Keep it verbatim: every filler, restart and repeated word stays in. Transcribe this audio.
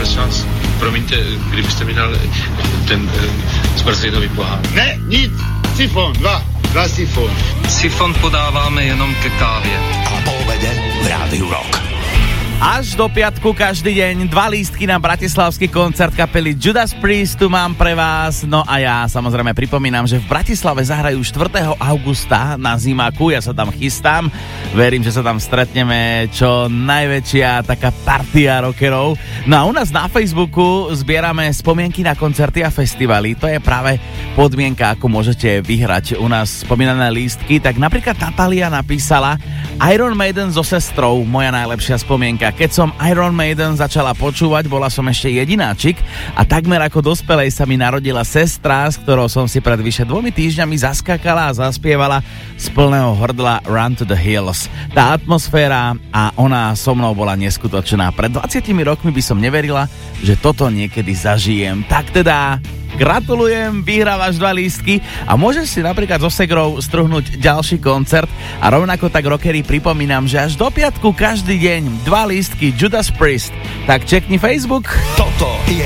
prosím vás, promiňte, kdybyste mi dal ten e, zmrzlinový pohár. Ne, nic, sifon, dva, dva sifon. Sifon podáváme jenom ke kávě. A po obede v Rádiu Rock. Až do piatku každý deň dva lístky na bratislavský koncert kapely Judas Priest tu mám pre vás. No a ja samozrejme pripomínam, že v Bratislave zahrajú štvrtého augusta na Zimaku. Ja sa tam chystám. Verím, že sa tam stretneme čo najväčšia taká partia rockerov. No a u nás na Facebooku zbierame spomienky na koncerty a festivaly. To je práve podmienka, ako môžete vyhrať u nás spomínané lístky. Tak napríklad Natália napísala Iron Maiden so sestrou, moja najlepšia spomienka. Keď som Iron Maiden začala počúvať, bola som ešte jedináčik a takmer ako dospelej sa mi narodila sestra, s ktorou som si pred vyše dvomi týždňami zaskakala a zaspievala z plného hrdla Run to the Hills. Tá atmosféra a ona so mnou bola neskutočná. Pred dvadsiatimi rokmi by som neverila, že toto niekedy zažijem. Tak teda gratulujem, vyhrávaš dva lístky a môžeš si napríklad so Segrou strhnúť ďalší koncert a rovnako tak rockery pripomínam, že až do piatku každý deň dva lístky Judas Priest. Tak čekni Facebook. Toto je